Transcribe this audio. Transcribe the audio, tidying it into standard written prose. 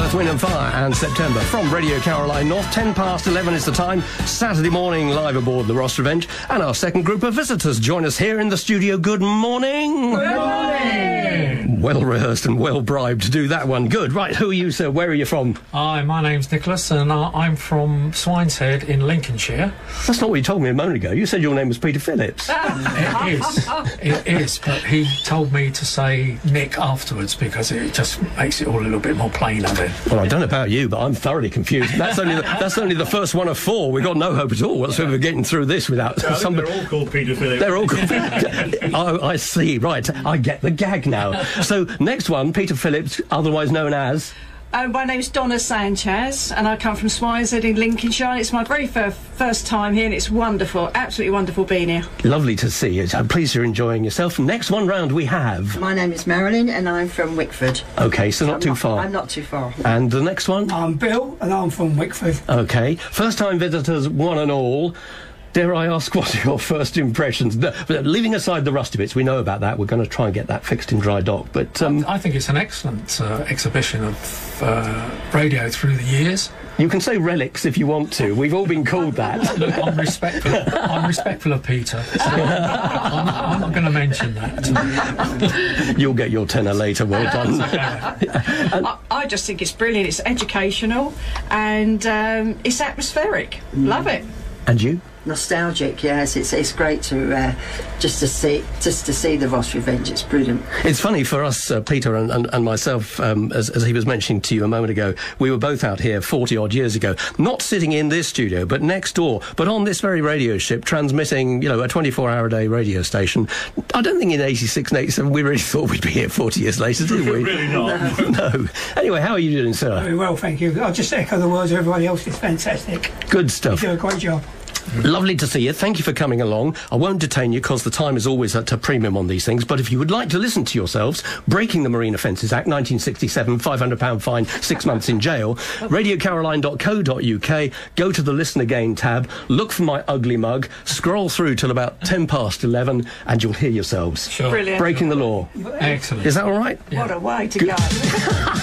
Earth, Wind and Fire and September from Radio Caroline North. 10 past 11 is the time. Saturday morning, live aboard the Ross Revenge. And our second group of visitors join us here in the studio. Good morning. Good morning. Well rehearsed and well bribed to do that one. Good. Right, who are you, sir? Where are you from? Hi, my name's Nicholas and I'm from Swineshead in Lincolnshire. That's not what you told me a moment ago. You said your name was Peter Phillips. It is, but he told me to say Nick afterwards because it just makes it all a little bit more plainer then. Well, I don't know about you, but I'm thoroughly confused. That's only the first one of four. We've got no hope at all whatsoever of getting through this without somebody. They're all called Peter Phillips. They're all called. Oh, I see. Right, I get the gag now. So next one, Peter Phillips, otherwise known as. My name's Donna Sanchez and I come from Swineshead in Lincolnshire. It's my very first time here and it's wonderful, absolutely wonderful being here. Lovely to see you. I'm pleased you're enjoying yourself. Next one round we have... My name is Marilyn and I'm from Wickford. OK, so not too far. I'm not too far. And the next one? I'm Bill and I'm from Wickford. OK, first-time visitors, one and all. Dare I ask, what are your first impressions? No, leaving aside the rusty bits, we know about that. We're going to try and get that fixed in dry dock. But I think it's an excellent exhibition of radio through the years. You can say relics if you want to. We've all been called that. Look, I'm respectful of Peter. So I'm not going to mention that. You'll get your tenner later. Well done. I just think it's brilliant. It's educational and it's atmospheric. Love it. And you? Nostalgic, yes. It's great to just to see the Ross Revenge. It's brilliant. It's funny for us, Peter and myself, as he was mentioning to you a moment ago. We were both out here 40 odd years ago, not sitting in this studio, but next door, but on this very radio ship, transmitting, a 24-hour-a-day radio station. I don't think in '86 and '87 we really thought we'd be here 40 years later, did we? Really not. No. Anyway, how are you doing, sir? Very well, thank you. I'll just echo the words of everybody else. It's fantastic. Good stuff. You do a great job. Lovely to see you. Thank you for coming along. I won't detain you because the time is always at a premium on these things, but if you would like to listen to yourselves, Breaking the Marine Offences Act 1967, £500 fine, 6 months in jail, radiocaroline.co.uk, go to the Listen Again tab, look for my ugly mug, scroll through till about 10 past 11 and you'll hear yourselves. Sure. Brilliant. Breaking the law. Excellent. Is that all right? What a way to go.